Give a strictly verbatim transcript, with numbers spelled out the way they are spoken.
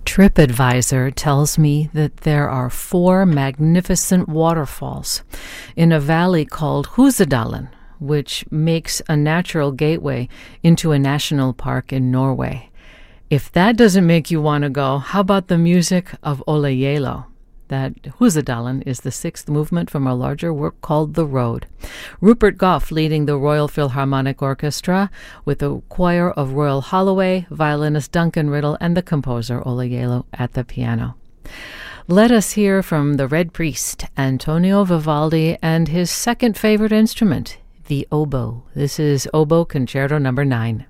TripAdvisor tells me that there are four magnificent waterfalls in a valley called Húsadalen, which makes a natural gateway into a national park in Norway. If that doesn't make you want to go, how about the music of Ole Yelo? That Húsadalen is the sixth movement from a larger work called The Road. Rupert Goff leading the Royal Philharmonic Orchestra with a choir of Royal Holloway, violinist Duncan Riddle, and the composer Ole Yelo at the piano. Let us hear from the Red Priest, Antonio Vivaldi, and his second favorite instrument, the oboe. This is Oboe Concerto Number nine.